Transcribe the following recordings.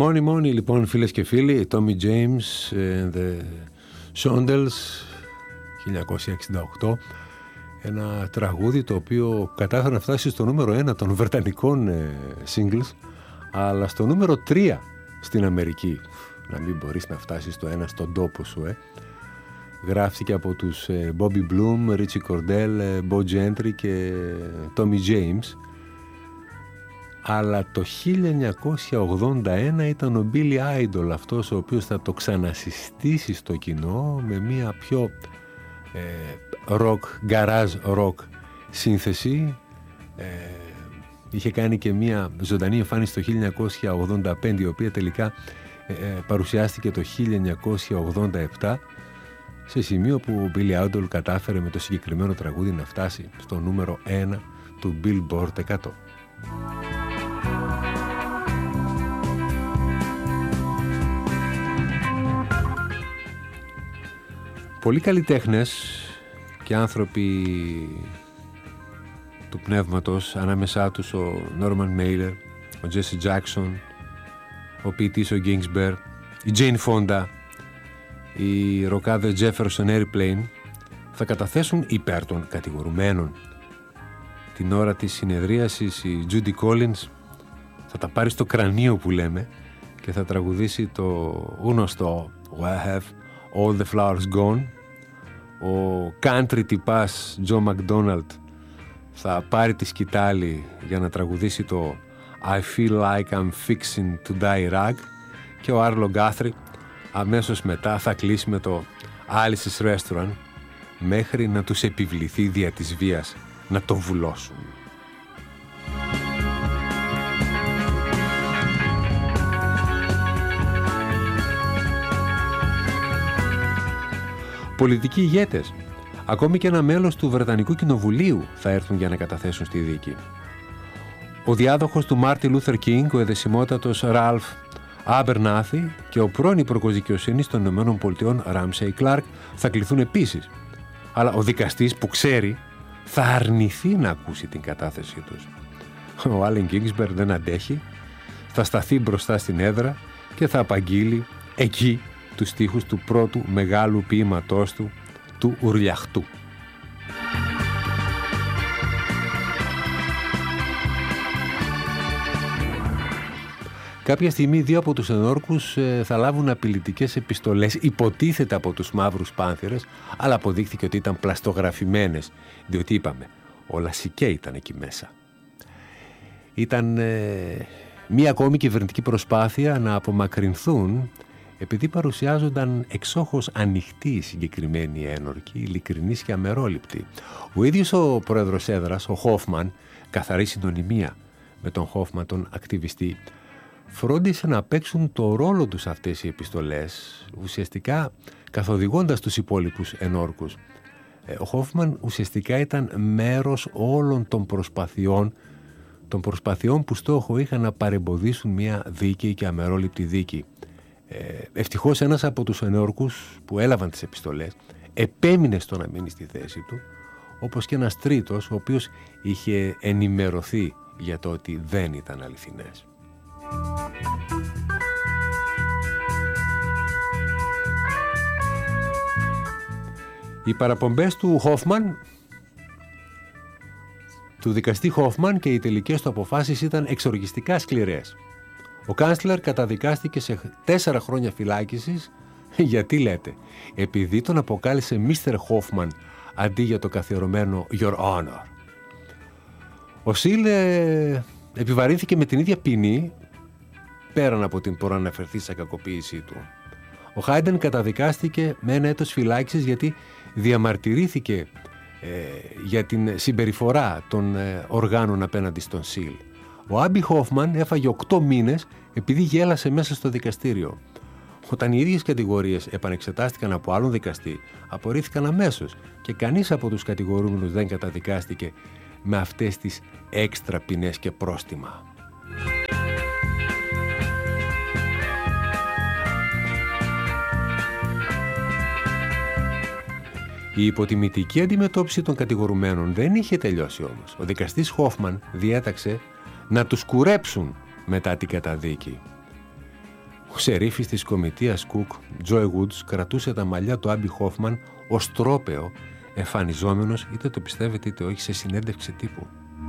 Μόνοι λοιπόν, φίλες και φίλοι, Tommy James and the Shondells, 1968, ένα τραγούδι το οποίο κατάφερε να φτάσει στο νούμερο 1 των βρετανικών singles, αλλά στο νούμερο 3 στην Αμερική. Να μην μπορείς να φτάσεις στο 1 στον τόπο σου, Γράφτηκε από τους Bobby Bloom, Richie Cordell, Bo Gentry και Tommy James. Αλλά το 1981 ήταν ο Billy Idol αυτός ο οποίος θα το ξανασυστήσει στο κοινό με μια πιο garage rock σύνθεση. Είχε κάνει και μια ζωντανή εμφάνιση το 1985, η οποία τελικά παρουσιάστηκε το 1987, σε σημείο που ο Billy Idol κατάφερε με το συγκεκριμένο τραγούδι να φτάσει στο νούμερο 1 του Billboard 100. Πολλοί καλλιτέχνες και άνθρωποι του πνεύματος, ανάμεσά τους ο Norman Mailer, ο Jesse Jackson, ο ποιητής ο Ginsberg, η Jane Fonda, η ροκάδε Jefferson Airplane, θα καταθέσουν υπέρ των κατηγορουμένων. Την ώρα της συνεδρίασης η Judy Collins θα τα πάρει στο κρανίο που λέμε και θα τραγουδήσει το γνωστό Where Have All the Flowers Gone. Ο country τυπάς Joe McDonald θα πάρει τη σκητάλη για να τραγουδήσει το I Feel Like I'm Fixing to Die Rag, και ο Άρλο Γκάθρι αμέσως μετά θα κλείσει με το Alice's Restaurant, μέχρι να τους επιβληθεί δια της βίας να το βουλώσουν. Πολιτικοί ηγέτες, ακόμη και ένα μέλος του Βρετανικού Κοινοβουλίου θα έρθουν για να καταθέσουν στη δίκη. Ο διάδοχος του Μάρτιν Λούθερ Κίνγκ, ο εδεσιμότατος Ράλφ Άμπερνάθι, και ο πρώην υπουργός δικαιοσύνης των ΗΠΑ Ράμσεϊ Κλάρκ θα κληθούν επίσης. Αλλά ο δικαστής που ξέρει θα αρνηθεί να ακούσει την κατάθεσή τους. Ο Άλεν Γκίνσμπεργκ δεν αντέχει, θα σταθεί μπροστά στην έδρα και θα απαγγείλει εκεί τους στίχους του πρώτου μεγάλου ποίηματός του, του Ουρλιαχτού. Κάποια στιγμή δύο από τους ενόρκους θα λάβουν απειλητικές επιστολές, υποτίθεται από τους μαύρους πάνθυρες, αλλά αποδείχθηκε ότι ήταν πλαστογραφημένες, διότι είπαμε, ο Λασικέ ήταν εκεί μέσα. Ήταν μία ακόμη κυβερνητική προσπάθεια να απομακρυνθούν, επειδή παρουσιάζονταν εξόχως ανοιχτοί συγκεκριμένοι ένορκοι, ειλικρινείς και αμερόληπτοι. Ο ίδιος ο πρόεδρος έδρας, ο Χόφμαν, καθαρή συνωνυμία με τον Χόφμαν τον ακτιβιστή, φρόντισε να παίξουν το ρόλο τους αυτές οι επιστολές, ουσιαστικά καθοδηγώντας τους υπόλοιπους ενόρκους. Ο Χόφμαν ουσιαστικά ήταν μέρος όλων των προσπαθειών που στόχο είχαν να παρεμποδίσουν μια δίκαιη και αμερόληπτη δίκη. Ευτυχώς ένας από τους ενόρκους που έλαβαν τις επιστολές επέμεινε στο να μείνει στη θέση του, όπως και ένας τρίτος ο οποίος είχε ενημερωθεί για το ότι δεν ήταν αληθινές. Οι παραπομπές του Χόφμαν, του δικαστή Χόφμαν, και οι τελικές του αποφάσεις ήταν εξοργιστικά σκληρές. Ο κάνσλερ καταδικάστηκε σε 4 χρόνια φυλάκισης. Γιατί λέτε? Επειδή τον αποκάλεσε Mr. Hoffman αντί για το καθιερωμένο Your Honor. Ο Σιλ επιβαρύνθηκε με την ίδια ποινή, πέραν από την προαναφερθήσα κακοποίησή του. Ο Χάιντεν καταδικάστηκε με 1 έτος φυλάκισης γιατί διαμαρτυρήθηκε για την συμπεριφορά των οργάνων απέναντι στον Σιλ. Ο Άμπι Χόφμαν έφαγε 8 μήνες επειδή γέλασε μέσα στο δικαστήριο. Όταν οι ίδιες κατηγορίες επανεξετάστηκαν από άλλον δικαστή, απορρίφθηκαν αμέσως και κανείς από τους κατηγορούμενους δεν καταδικάστηκε με αυτές τις έξτρα ποινές και πρόστιμα. Η υποτιμητική αντιμετώπιση των κατηγορουμένων δεν είχε τελειώσει όμως. Ο δικαστής Χόφμαν διέταξε να τους κουρέψουν μετά την καταδίκη. Ο σερίφης της κομιτείας Κουκ, Τζόι Γουντς, κρατούσε τα μαλλιά του Άμπι Χόφμαν ως τρόπαιο, εμφανιζόμενος, είτε το πιστεύετε είτε όχι, σε συνέντευξη τύπου.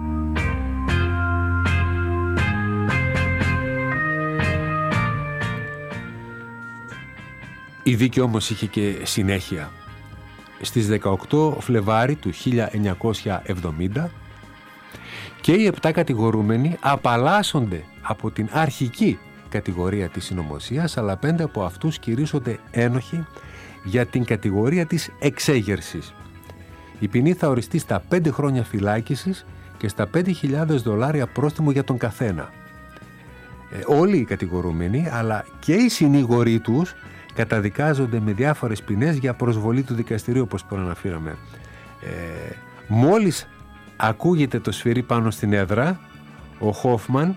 Η δίκη όμως είχε και συνέχεια. Στις 18 Φλεβάρι του 1970 και οι 7 κατηγορούμενοι απαλλάσσονται από την αρχική κατηγορία της συνωμοσίας, αλλά 5 από αυτούς κηρύσσονται ένοχοι για την κατηγορία της εξέγερσης. Η ποινή θα οριστεί στα 5 χρόνια φυλάκισης και στα $5.000 πρόστιμο για τον καθένα. Όλοι οι κατηγορούμενοι, αλλά και οι συνήγοροι τους, καταδικάζονται με διάφορες ποινές για προσβολή του δικαστηρίου, όπως προαναφέραμε. Μόλις ακούγεται το σφυρί πάνω στην έδρα, ο Χόφμαν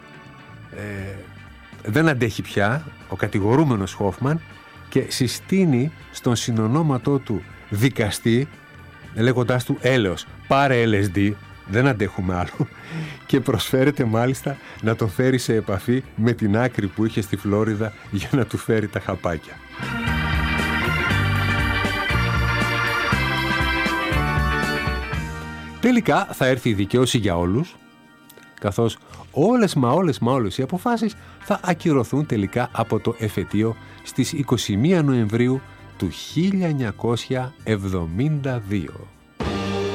δεν αντέχει πια, ο κατηγορούμενος Χόφμαν, και συστήνει στον συνονόματό του δικαστή, λέγοντάς του έλεος, πάρε LSD, δεν αντέχουμε άλλο, και προσφέρεται μάλιστα να τον φέρει σε επαφή με την άκρη που είχε στη Φλόριδα για να του φέρει τα χαπάκια. Τελικά θα έρθει η δικαίωση για όλους, καθώς όλες οι αποφάσεις θα ακυρωθούν τελικά από το εφετείο στις 21 Νοεμβρίου του 1972.